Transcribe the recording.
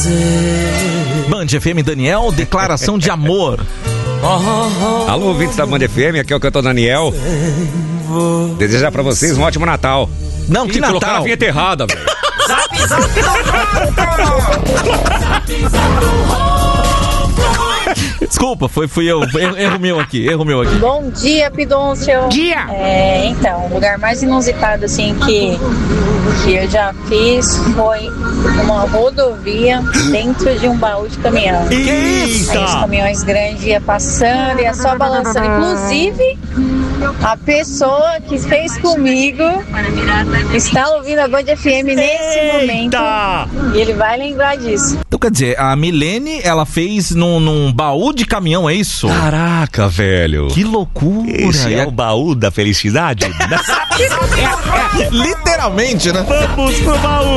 Band FM, Daniel, declaração de amor. Alô, ouvintes da Band FM, aqui é o cantor Daniel. Desejar pra vocês um ótimo Natal. Não, que Natal? Colocaram a vinheta errada, velho. Desculpa, fui eu. Erro meu aqui. Bom dia, Pidoncio. Dia! Então, o lugar mais inusitado, assim, que eu já fiz foi uma rodovia dentro de um baú de caminhão. Aí os caminhões grandes iam passando, ia só balançando. Inclusive, a pessoa que fez comigo está ouvindo a Band FM nesse momento. E ele vai lembrar disso. Então, quer dizer, a Milene, ela fez num baú de caminhão, é isso? Caraca, velho. Que loucura. Esse é o baú da felicidade? Literalmente, né? Vamos pro baú.